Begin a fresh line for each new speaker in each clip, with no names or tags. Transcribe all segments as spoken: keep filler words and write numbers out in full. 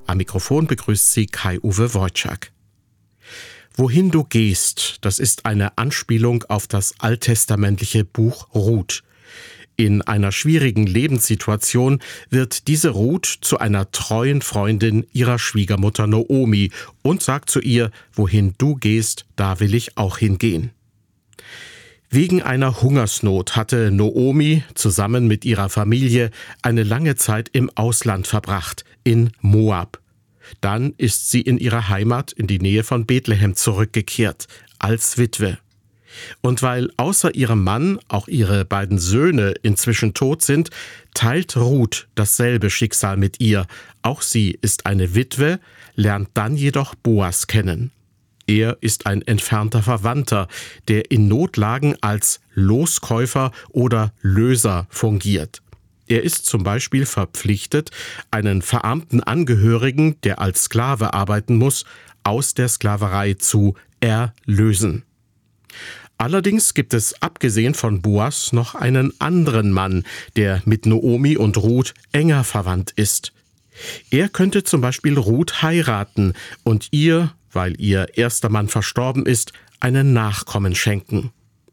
Am Mikrofon begrüßt Sie Kai-Uwe Wojczak. Wohin du gehst, das ist eine Anspielung auf das alttestamentliche Buch Ruth. In einer schwierigen Lebenssituation wird diese Ruth zu einer treuen Freundin ihrer Schwiegermutter Naomi und sagt zu ihr: Wohin du gehst, da will ich auch hingehen. Wegen einer Hungersnot hatte Naomi zusammen mit ihrer Familie eine lange Zeit im Ausland verbracht, in Moab. Dann ist sie in ihre Heimat in die Nähe von Bethlehem zurückgekehrt, als Witwe. Und weil außer ihrem Mann auch ihre beiden Söhne inzwischen tot sind, teilt Ruth dasselbe Schicksal mit ihr. Auch sie ist eine Witwe, lernt dann jedoch Boas kennen. Er ist ein entfernter Verwandter, der in Notlagen als Loskäufer oder Löser fungiert. Er ist zum Beispiel verpflichtet, einen verarmten Angehörigen, der als Sklave arbeiten muss, aus der Sklaverei zu erlösen. Allerdings gibt es abgesehen von Boas noch einen anderen Mann, der mit Naomi und Ruth enger verwandt ist. Er könnte zum Beispiel Ruth heiraten und ihr, weil ihr erster Mann verstorben ist, einen Nachkommen schenken.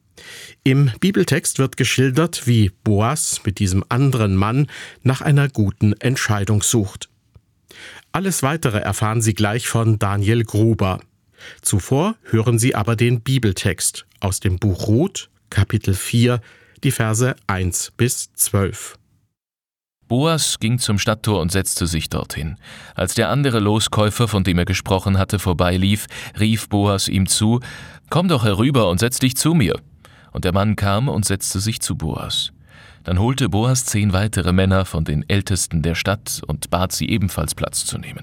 Im Bibeltext wird geschildert, wie Boas mit diesem anderen Mann nach einer guten Entscheidung sucht. Alles Weitere erfahren Sie gleich von Daniel Gruber. Zuvor hören Sie aber den Bibeltext aus dem Buch Ruth, Kapitel vier, die Verse eins bis zwölf.
Boas ging zum Stadttor und setzte sich dorthin. Als der andere Loskäufer, von dem er gesprochen hatte, vorbeilief, rief Boas ihm zu: »Komm doch herüber und setz dich zu mir.« Und der Mann kam und setzte sich zu Boas. Dann holte Boas zehn weitere Männer von den Ältesten der Stadt und bat sie ebenfalls Platz zu nehmen.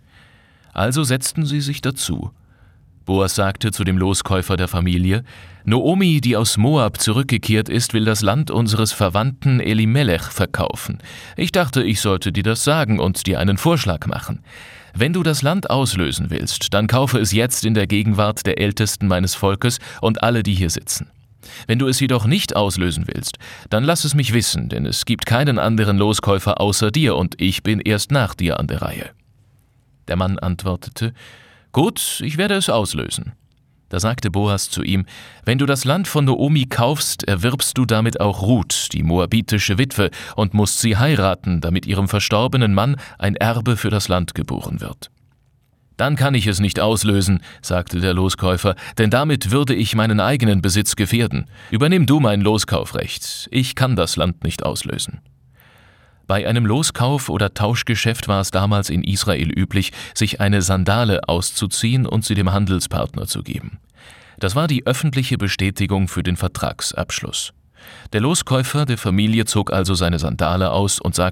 Also setzten sie sich dazu. Boas sagte zu dem Loskäufer der Familie: »Naomi, die aus Moab zurückgekehrt ist, will das Land unseres Verwandten Elimelech verkaufen. Ich dachte, ich sollte dir das sagen und dir einen Vorschlag machen. Wenn du das Land auslösen willst, dann kaufe es jetzt in der Gegenwart der Ältesten meines Volkes und alle, die hier sitzen. Wenn du es jedoch nicht auslösen willst, dann lass es mich wissen, denn es gibt keinen anderen Loskäufer außer dir und ich bin erst nach dir an der Reihe.« Der Mann antwortete: »Gut, ich werde es auslösen.« Da sagte Boas zu ihm: »Wenn du das Land von Naomi kaufst, erwirbst du damit auch Ruth, die moabitische Witwe, und musst sie heiraten, damit ihrem verstorbenen Mann ein Erbe für das Land geboren wird.« »Dann kann ich es nicht auslösen«, sagte der Loskäufer, »denn damit würde ich meinen eigenen Besitz gefährden. Übernimm du mein Loskaufrecht. Ich kann das Land nicht auslösen.« Bei einem Loskauf oder Tauschgeschäft war es damals in Israel üblich, sich eine Sandale auszuziehen und sie dem Handelspartner zu geben. Das war die öffentliche Bestätigung für den Vertragsabschluss. Der Loskäufer der Familie zog also seine Sandale aus und sagte: